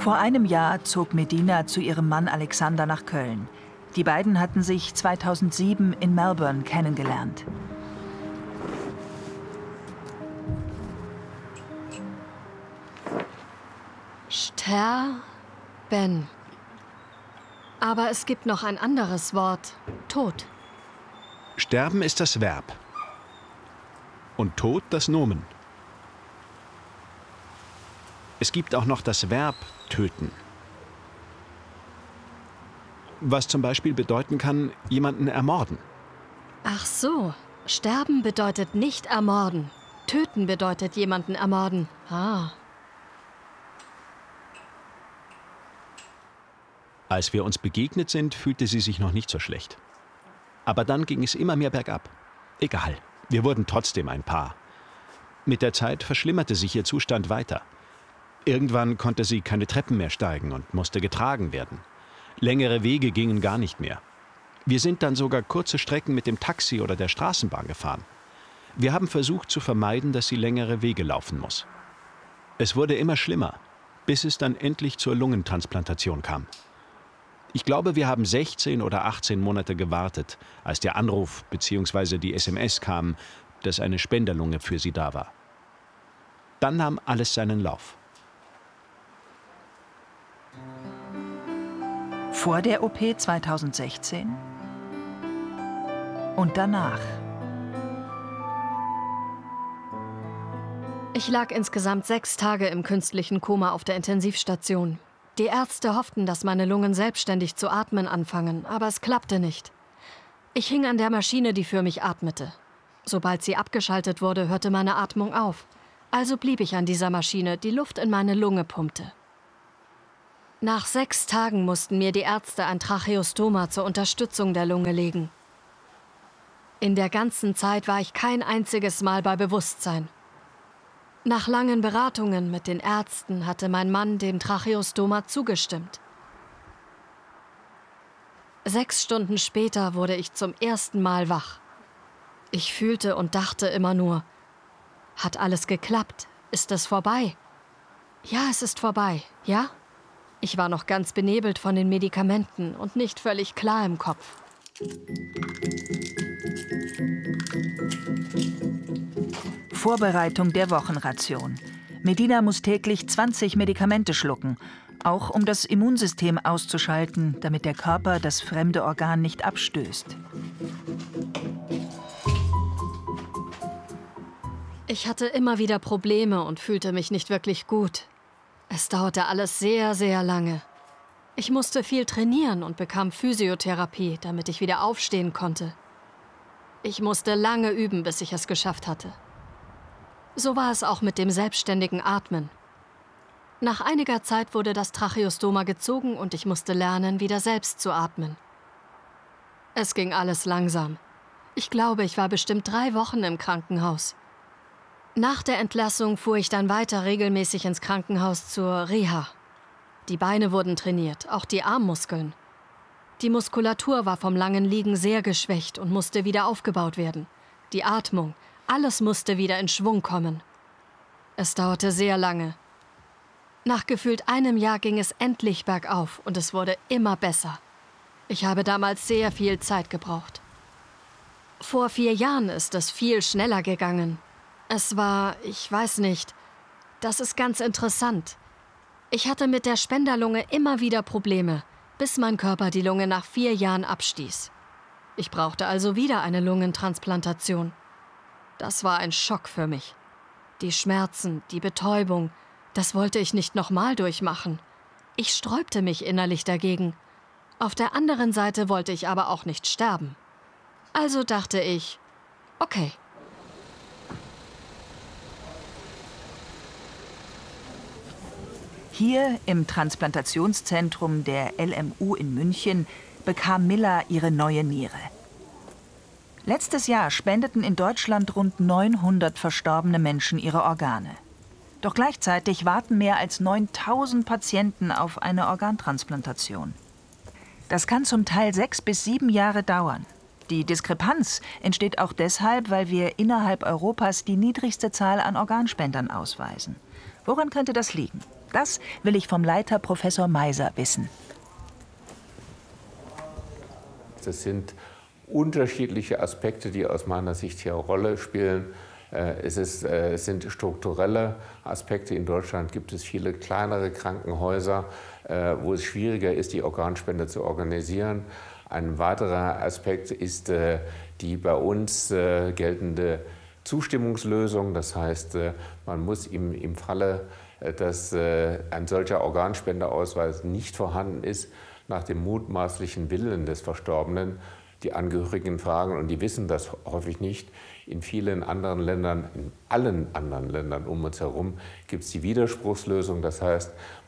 Vor einem Jahr zog Medina zu ihrem Mann Alexander nach Köln. Die beiden hatten sich 2007 in Melbourne kennengelernt. Sterben. Aber es gibt noch ein anderes Wort. Tod. Sterben ist das Verb. Und Tod das Nomen. Es gibt auch noch das Verb töten. Was zum Beispiel bedeuten kann, jemanden ermorden. Ach so, sterben bedeutet nicht ermorden. Töten bedeutet jemanden ermorden. Ah. Als wir uns begegnet sind, fühlte sie sich noch nicht so schlecht. Aber dann ging es immer mehr bergab. Egal, wir wurden trotzdem ein Paar. Mit der Zeit verschlimmerte sich ihr Zustand weiter. Irgendwann konnte sie keine Treppen mehr steigen und musste getragen werden. Längere Wege gingen gar nicht mehr. Wir sind dann sogar kurze Strecken mit dem Taxi oder der Straßenbahn gefahren. Wir haben versucht zu vermeiden, dass sie längere Wege laufen muss. Es wurde immer schlimmer, bis es dann endlich zur Lungentransplantation kam. Ich glaube, wir haben 16 oder 18 Monate gewartet, als der Anruf bzw. die SMS kam, dass eine Spenderlunge für sie da war. Dann nahm alles seinen Lauf. Vor der OP 2016 und danach. Ich lag insgesamt 6 Tage im künstlichen Koma auf der Intensivstation. Die Ärzte hofften, dass meine Lungen selbstständig zu atmen anfangen, aber es klappte nicht. Ich hing an der Maschine, die für mich atmete. Sobald sie abgeschaltet wurde, hörte meine Atmung auf. Also blieb ich an dieser Maschine, die Luft in meine Lunge pumpte. Nach 6 Tagen mussten mir die Ärzte ein Tracheostoma zur Unterstützung der Lunge legen. In der ganzen Zeit war ich kein einziges Mal bei Bewusstsein. Nach langen Beratungen mit den Ärzten hatte mein Mann dem Tracheostoma zugestimmt. 6 Stunden später wurde ich zum ersten Mal wach. Ich fühlte und dachte immer nur, hat alles geklappt? Ist es vorbei? Ja, es ist vorbei, ja? Ich war noch ganz benebelt von den Medikamenten und nicht völlig klar im Kopf. Vorbereitung der Wochenration. Medina muss täglich 20 Medikamente schlucken, auch um das Immunsystem auszuschalten, damit der Körper das fremde Organ nicht abstößt. Ich hatte immer wieder Probleme und fühlte mich nicht wirklich gut. Es dauerte alles sehr, sehr lange. Ich musste viel trainieren und bekam Physiotherapie, damit ich wieder aufstehen konnte. Ich musste lange üben, bis ich es geschafft hatte. So war es auch mit dem selbstständigen Atmen. Nach einiger Zeit wurde das Tracheostoma gezogen und ich musste lernen, wieder selbst zu atmen. Es ging alles langsam. Ich glaube, ich war bestimmt 3 Wochen im Krankenhaus. Nach der Entlassung fuhr ich dann weiter regelmäßig ins Krankenhaus zur Reha. Die Beine wurden trainiert, auch die Armmuskeln. Die Muskulatur war vom langen Liegen sehr geschwächt und musste wieder aufgebaut werden. Die Atmung, alles musste wieder in Schwung kommen. Es dauerte sehr lange. Nach gefühlt einem Jahr ging es endlich bergauf und es wurde immer besser. Ich habe damals sehr viel Zeit gebraucht. Vor 4 Jahren ist es viel schneller gegangen. Es war, ich weiß nicht, das ist ganz interessant. Ich hatte mit der Spenderlunge immer wieder Probleme, bis mein Körper die Lunge nach 4 Jahren abstieß. Ich brauchte also wieder eine Lungentransplantation. Das war ein Schock für mich. Die Schmerzen, die Betäubung, das wollte ich nicht nochmal durchmachen. Ich sträubte mich innerlich dagegen. Auf der anderen Seite wollte ich aber auch nicht sterben. Also dachte ich, okay. Hier im Transplantationszentrum der LMU in München bekam Milla ihre neue Niere. Letztes Jahr spendeten in Deutschland rund 900 verstorbene Menschen ihre Organe. Doch gleichzeitig warten mehr als 9000 Patienten auf eine Organtransplantation. Das kann zum Teil 6 bis 7 Jahre dauern. Die Diskrepanz entsteht auch deshalb, weil wir innerhalb Europas die niedrigste Zahl an Organspendern ausweisen. Woran könnte das liegen? Das will ich vom Leiter Professor Meiser wissen. Das sind unterschiedliche Aspekte, die aus meiner Sicht hier eine Rolle spielen. Es sind strukturelle Aspekte. In Deutschland gibt es viele kleinere Krankenhäuser, wo es schwieriger ist, die Organspende zu organisieren. Ein weiterer Aspekt ist die bei uns geltende Zustimmungslösung. Das heißt, man muss im Falle, dass ein solcher Organspendeausweis nicht vorhanden ist, nach dem mutmaßlichen Willen des Verstorbenen die Angehörigen fragen, und die wissen das häufig nicht. In vielen anderen Ländern, in allen anderen Ländern um uns herum, gibt es die Widerspruchslösung. Das heißt,